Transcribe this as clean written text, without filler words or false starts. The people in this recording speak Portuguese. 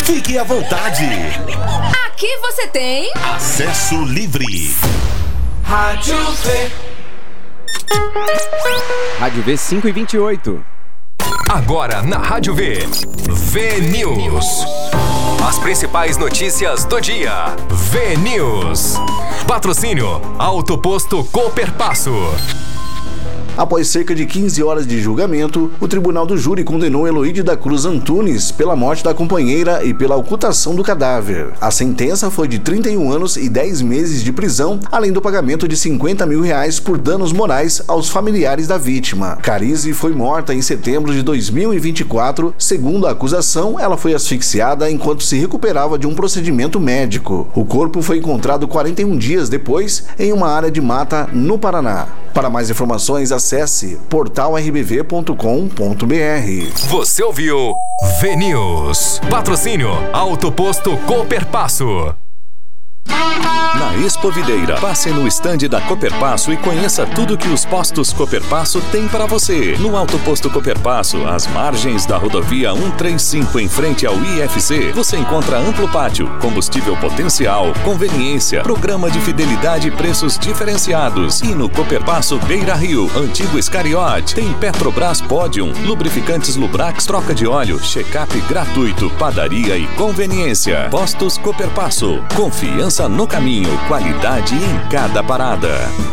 Fique à vontade. Aqui você tem acesso livre. Rádio V. Rádio V 5h28. Agora na Rádio V, V-News. As principais notícias do dia. V-News. Patrocínio Auto Posto Cooperpasso. Após cerca de 15 horas de julgamento, o Tribunal do Júri condenou Eloíde da Cruz Antunes pela morte da companheira e pela ocultação do cadáver. A sentença foi de 31 anos e 10 meses de prisão, além do pagamento de R$50 mil por danos morais aos familiares da vítima. Carize foi morta em setembro de 2024. Segundo a acusação, ela foi asfixiada enquanto se recuperava de um procedimento médico. O corpo foi encontrado 41 dias depois em uma área de mata no Paraná. Para mais informações, acesse portalrbv.com.br. Você ouviu V-News. Patrocínio Auto Posto Cooperpasso. Na Expo Videira, passe no estande da Cooperpasso e conheça tudo que os postos Cooperpasso têm para você. No Auto Posto Cooperpasso, às margens da rodovia 135 em frente ao IFC, você encontra amplo pátio, combustível potencial, conveniência, programa de fidelidade e preços diferenciados. E no Cooperpasso Beira Rio, antigo Escariote, tem Petrobras Podium, lubrificantes Lubrax, troca de óleo, check-up gratuito, padaria e conveniência. Postos Cooperpasso, confiança no caminho, qualidade em cada parada.